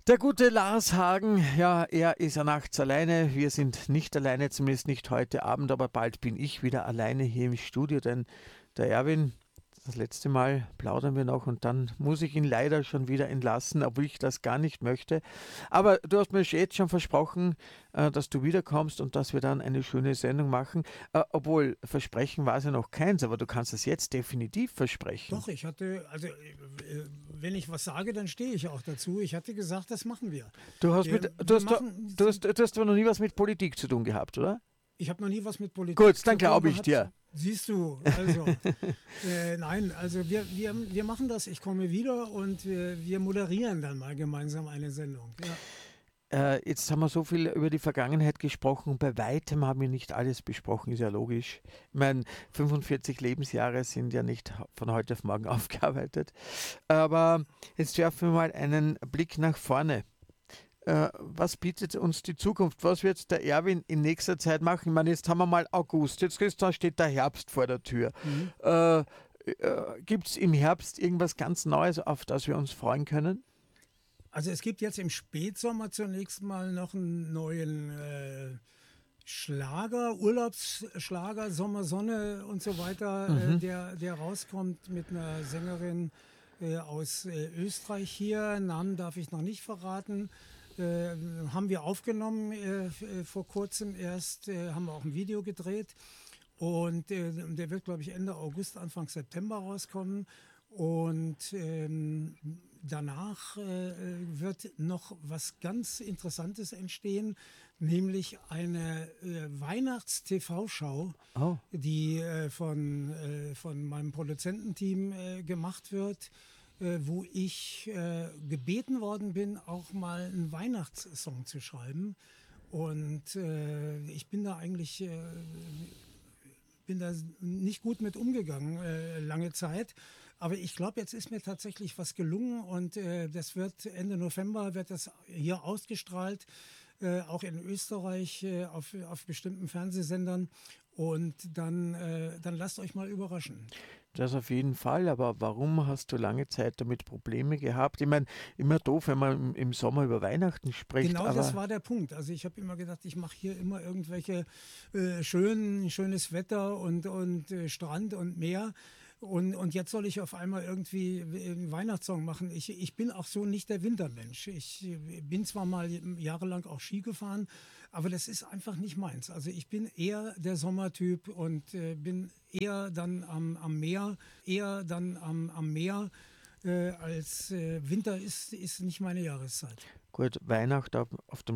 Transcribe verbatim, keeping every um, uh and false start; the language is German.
Der gute Lars Hagen, ja, er ist ja nachts alleine. Wir sind nicht alleine, zumindest nicht heute Abend, aber bald bin ich wieder alleine hier im Studio, denn der Erwin, das letzte Mal plaudern wir noch und dann muss ich ihn leider schon wieder entlassen, obwohl ich das gar nicht möchte. Aber du hast mir jetzt schon versprochen, äh, dass du wiederkommst und dass wir dann eine schöne Sendung machen. Äh, obwohl, versprechen war es ja noch keins, aber du kannst es jetzt definitiv versprechen. Doch, ich hatte, also äh, wenn ich was sage, dann stehe ich auch dazu. Ich hatte gesagt, das machen wir. Du hast, Wir, mit, du, wir hast, doch- machen, du, hast, du hast aber noch nie was mit Politik zu tun gehabt, oder? Ich habe noch nie was mit Politik Gut, zu dann tun glaube ich gehabt. dir. Siehst du, also äh, nein, also wir, wir, wir machen das, ich komme wieder und wir, wir moderieren dann mal gemeinsam eine Sendung. Ja. Äh, jetzt haben wir so viel über die Vergangenheit gesprochen und bei weitem haben wir nicht alles besprochen, ist ja logisch. Ich meine, fünfundvierzig Lebensjahre sind ja nicht von heute auf morgen aufgearbeitet. Aber jetzt werfen wir mal einen Blick nach vorne. Äh, was bietet uns die Zukunft? Was wird der Erwin in nächster Zeit machen? Ich meine, jetzt haben wir mal August, jetzt steht der Herbst vor der Tür. Mhm. Äh, äh, Gibt es im Herbst irgendwas ganz Neues, auf das wir uns freuen können? Also es gibt jetzt im Spätsommer zunächst mal noch einen neuen äh, Schlager, Urlaubsschlager, Sommer, Sonne und so weiter, Mhm. äh, der, der rauskommt mit einer Sängerin äh, aus äh, Österreich hier. Namen darf ich noch nicht verraten. Äh, haben wir aufgenommen äh, f- äh, vor kurzem erst, äh, haben wir auch ein Video gedreht. Und äh, der wird, glaube ich, Ende August, Anfang September rauskommen. Und ähm, danach äh, wird noch was ganz Interessantes entstehen, nämlich eine äh, Weihnachts-T V-Schau, Oh. die äh, von, äh, von meinem Produzententeam äh, gemacht wird, äh, wo ich äh, gebeten worden bin, auch mal einen Weihnachtssong zu schreiben. Und äh, ich bin da eigentlich äh, bin da nicht gut mit umgegangen, äh, lange Zeit. Aber ich glaube, jetzt ist mir tatsächlich was gelungen und äh, das wird Ende November wird das hier ausgestrahlt, äh, auch in Österreich äh, auf, auf bestimmten Fernsehsendern. Und dann, äh, dann lasst euch mal überraschen. Das auf jeden Fall, aber warum hast du lange Zeit damit Probleme gehabt? Ich meine, immer doof, wenn man im, im Sommer über Weihnachten spricht, Genau aber das war der Punkt. Also ich habe immer gedacht, ich mache hier immer irgendwelche äh, schönen, schönes Wetter und, und äh, Strand und Meer. Und, und jetzt soll ich auf einmal irgendwie einen Weihnachtssong machen. Ich, ich bin auch so nicht der Wintermensch. Ich äh, bin zwar mal jahrelang auch Ski gefahren, aber das ist einfach nicht meins. Also ich bin eher der Sommertyp und äh, bin eher dann am, am Meer, eher dann am, am Meer äh, als äh, Winter ist, ist nicht meine Jahreszeit. gut, Weihnachten auf, auf dem